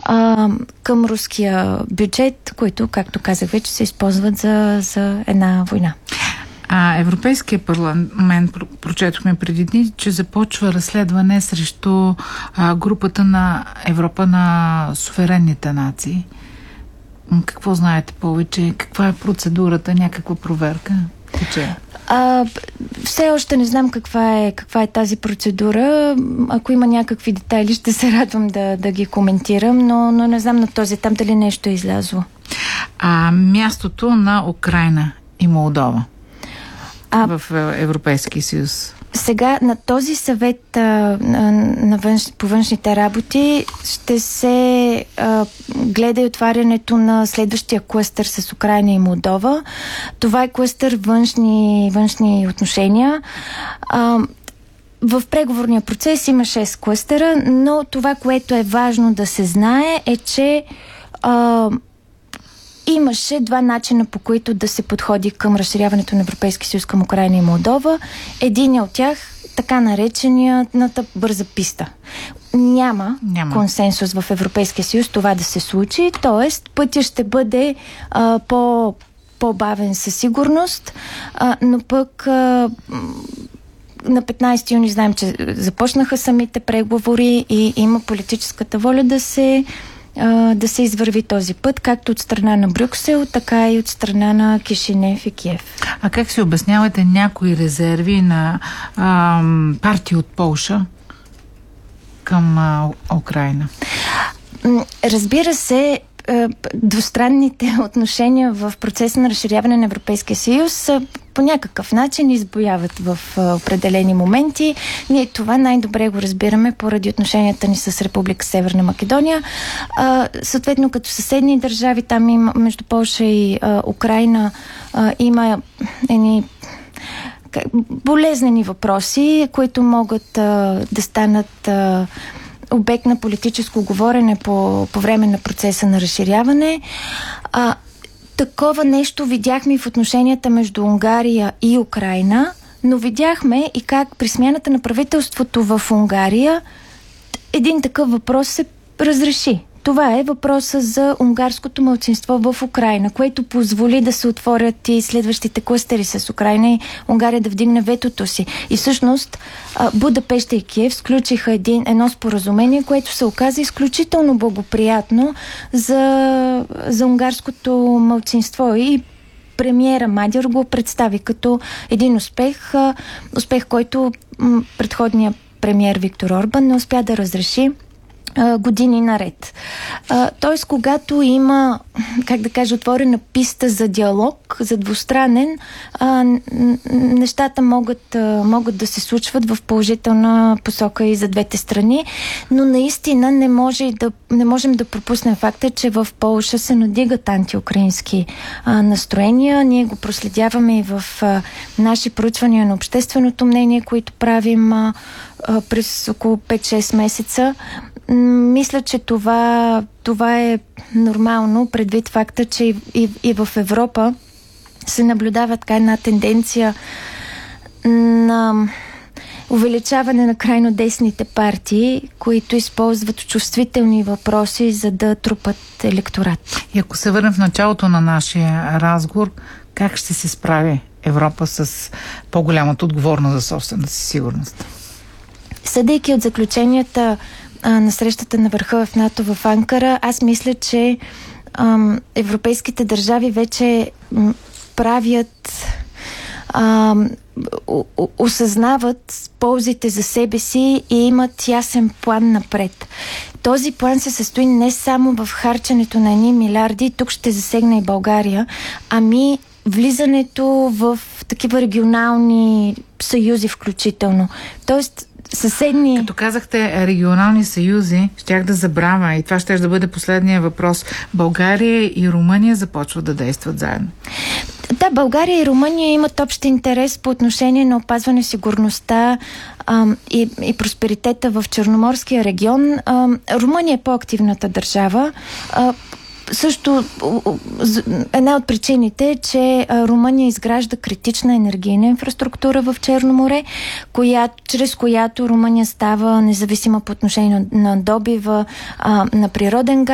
към руския бюджет, които, както казах вече, се използват за една война. Европейския парламент, прочетохме преди дни, че започва разследване срещу групата на Европа на суверенните нации. Какво знаете повече? Каква е процедурата? Някаква проверка? Все още не знам каква е тази процедура. Ако има някакви детайли, ще се радвам да ги коментирам, но не знам на този етап дали нещо е излязло. Мястото на Украйна и Молдова в Европейския съюз. Сега на този съвет по външните работи ще се гледа и отварянето на следващия клъстър с Украйна и Молдова. Това е клъстър външни отношения. В преговорния процес има 6 клъстера, но това, което е важно да се знае, е, че имаше 2 начина, по които да се подходи към разширяването на Европейския съюз към Украйна и Молдова. Един от тях, така наречената бърза писта. Няма консенсус в Европейския съюз това да се случи, т.е. пътя ще бъде по-бавен със сигурност, но пък на 15 юни знаем, че започнаха самите преговори и има политическата воля да се извърви този път, както от страна на Брюксел, така и от страна на Кишинев и Киев. А как си обяснявате някои резерви на партии от Полша към Украйна? Разбира се, двустранните отношения в процеса на разширяване на Европейския съюз по някакъв начин избояват в определени моменти. Ние това най-добре го разбираме поради отношенията ни с Република Северна Македония. Съответно, като съседни държави, там има, между Полша и Украйна, има едни болезнени въпроси, които могат да станат обект на политическо говорене по време на процеса на разширяване. Такова нещо видяхме и в отношенията между Унгария и Украйна, но видяхме и как при смяната на правителството в Унгария един такъв въпрос се разреши. Това е въпроса за унгарското малцинство в Украйна, което позволи да се отворят и следващите клъстери с Украйна и Унгария да вдигне ветото си. И всъщност Будапеща и Киев сключиха едно споразумение, което се оказа изключително благоприятно за унгарското малцинство и премиера Мадяр го представи като един успех, който предходният премиер Виктор Орбан не успя да разреши години наред. Тоест, когато има, как да кажа, отворена писта за диалог, за двустранен, нещата могат да се случват в положителна посока и за двете страни, но наистина не можем да пропуснем факта, че в Полша се надигат антиукраински настроения. Ние го проследяваме и в наши проучвания на общественото мнение, които правим през около 5-6 месеца. Мисля, че това е нормално, предвид факта, че и в Европа се наблюдава така една тенденция на увеличаване на крайно десните партии, които използват чувствителни въпроси, за да трупат електорат. И ако се върнем в началото на нашия разговор, как ще се справи Европа с по-голямата отговорност за собствената си сигурност? Съдейки от заключенията на срещата на върха в НАТО в Анкара, аз мисля, че европейските държави вече осъзнават ползите за себе си и имат ясен план напред. Този план се състои не само в харченето на 1 милиарди, тук ще засегна и България, ами влизането в такива регионални съюзи включително. Тоест, съседни... Като казахте регионални съюзи, щях да забравя и това ще да бъде последния въпрос. България и Румъния започват да действат заедно. Да, България и Румъния имат общ интерес по отношение на опазване сигурността и просперитета в Черноморския регион. Румъния е по-активната държава. Също една от причините е, че Румъния изгражда критична енергийна инфраструктура в Черно море, чрез която Румъния става независима по отношение на добива на природен газ.